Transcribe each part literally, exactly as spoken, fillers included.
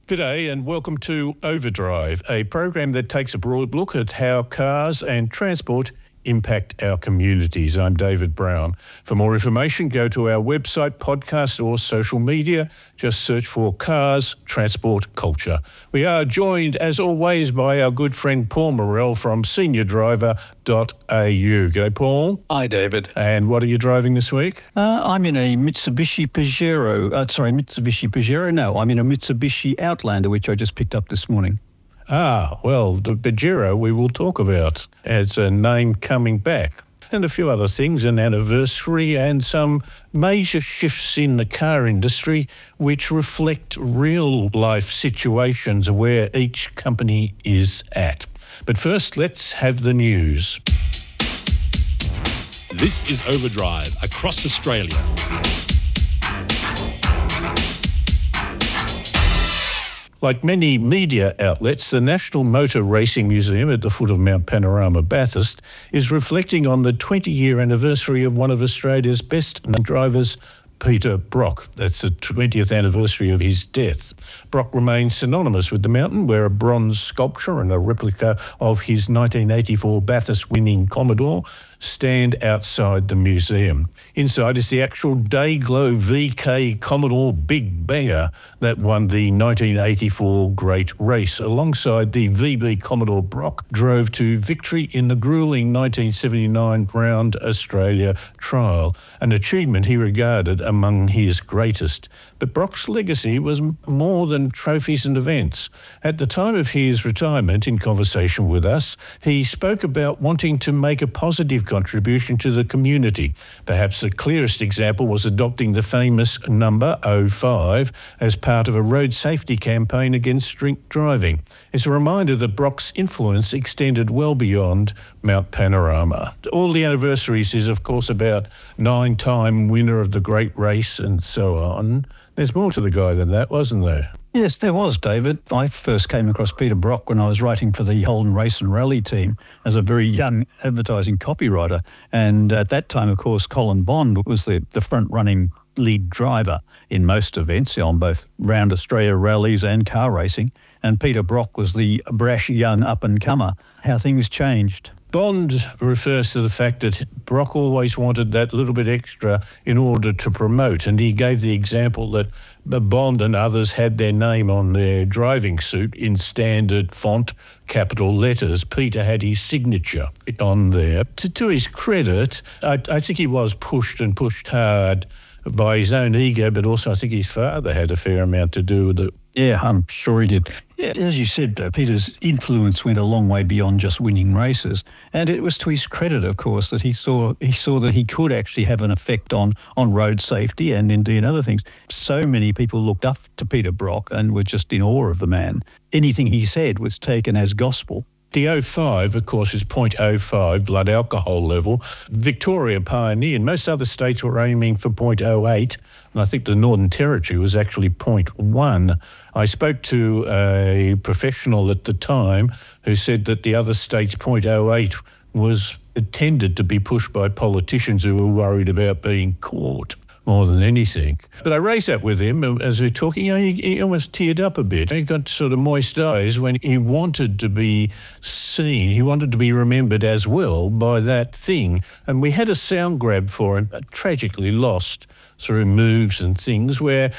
G'day and welcome to Overdrive, a program that takes a broad look at how cars and transport impact our communities. I'm David Brown. For more information, go to our website, podcast or social media. Just search for Cars, Transport, Culture. We are joined, as always, by our good friend Paul Morrell from senior driver dot a u. G'day, Paul. Hi, David. And what are you driving this week? Uh, I'm in a Mitsubishi Pajero. Uh, sorry, Mitsubishi Pajero? No, I'm in a Mitsubishi Outlander, which I just picked up this morning. Ah, well, the Pajero we will talk about as a name coming back. And a few other things, an anniversary and some major shifts in the car industry which reflect real-life situations of where each company is at. But first, let's have the news. This is Overdrive across Australia. Like many media outlets, the National Motor Racing Museum at the foot of Mount Panorama, Bathurst, is reflecting on the twenty-year anniversary of one of Australia's best drivers, Peter Brock. That's the twentieth anniversary of his death. Brock remains synonymous with the mountain, where a bronze sculpture and a replica of his nineteen eighty-four Bathurst-winning Commodore stand outside the museum. Inside is the actual Dayglow V K Commodore Big Banger that won the nineteen eighty-four Great Race, alongside the V B Commodore Brock drove to victory in the gruelling nineteen seventy-nine Round Australia Trial, an achievement he regarded among his greatest. But Brock's legacy was more than trophies and events. At the time of his retirement, in conversation with us, he spoke about wanting to make a positive contribution to the community. Perhaps the clearest example was adopting the famous number oh five as part of a road safety campaign against drink driving. It's a reminder that Brock's influence extended well beyond Mount Panorama. All the anniversaries is, of course, about nine-time winner of the Great Race and so on. There's more to the guy than that, wasn't there? Yes, there was, David. I first came across Peter Brock when I was writing for the Holden Race and Rally team as a very young advertising copywriter. And at that time, of course, Colin Bond was the, the front-running lead driver in most events on both Round Australia rallies and car racing. And Peter Brock was the brash young up-and-comer. How things changed. Bond refers to the fact that Brock always wanted that little bit extra in order to promote, and he gave the example that Bond and others had their name on their driving suit in standard font, capital letters. Peter had his signature on there. To, to his credit, I, I think he was pushed and pushed hard by his own ego, but also I think his father had a fair amount to do with it. Yeah, I'm sure he did. Yeah, as you said, uh, Peter's influence went a long way beyond just winning races, and it was to his credit, of course, that he saw he saw that he could actually have an effect on on road safety and indeed other things. So many people looked up to Peter Brock and were just in awe of the man. Anything he said was taken as gospel. The oh five, of course, is point oh five blood alcohol level. Victoria pioneered. Most other states were aiming for point oh eight, and I think the Northern Territory was actually point one. I spoke to a professional at the time who said that the other states' point oh eight was intended to be pushed by politicians who were worried about being caught more than anything. But I raised that with him as we were talking. You know, he, he almost teared up a bit. He got sort of moist eyes when he wanted to be seen. He wanted to be remembered as well by that thing. And we had a sound grab for him, tragically lost through moves and things, where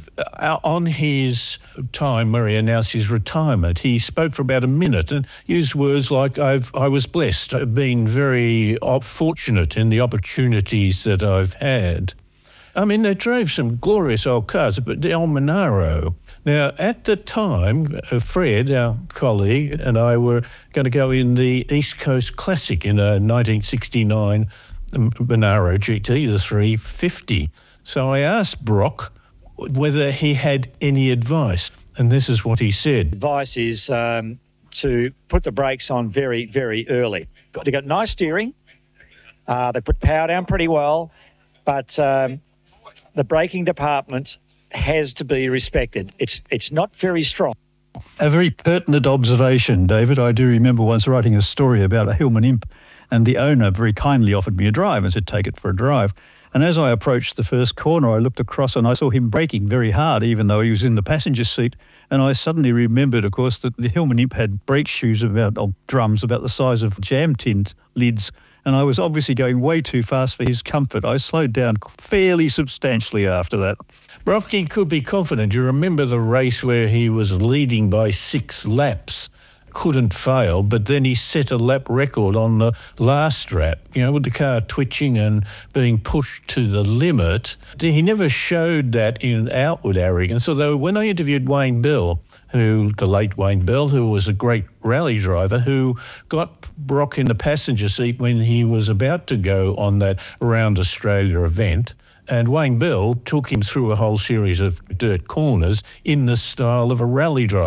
on his time where he announced his retirement, he spoke for about a minute and used words like, I've, I was blessed. I've been very fortunate in the opportunities that I've had. I mean, they drove some glorious old cars, but the old Monaro. Now, at the time, Fred, our colleague, and I were going to go in the East Coast Classic in a nineteen sixty-nine Monaro G T, the three fifty. So I asked Brock whether he had any advice, and this is what he said. Advice is um, to put the brakes on very, very early. They got nice steering. Uh, they put power down pretty well, but um, the braking department has to be respected. It's it's not very strong. A very pertinent observation, David. I do remember once writing a story about a Hillman Imp, and the owner very kindly offered me a drive and said, take it for a drive. And as I approached the first corner, I looked across and I saw him braking very hard, even though he was in the passenger seat. And I suddenly remembered, of course, that the Hillman Imp had brake shoes about, or drums about the size of jam tin lids. And I was obviously going way too fast for his comfort. I slowed down fairly substantially after that. Brocky could be confident. You remember the race where he was leading by six laps. Couldn't fail, but then he set a lap record on the last lap, you know, with the car twitching and being pushed to the limit. He never showed that in outward arrogance, although when I interviewed Wayne Bell, who, the late Wayne Bell, who was a great rally driver, who got Brock in the passenger seat when he was about to go on that Around Australia event, and Wayne Bell took him through a whole series of dirt corners in the style of a rally driver.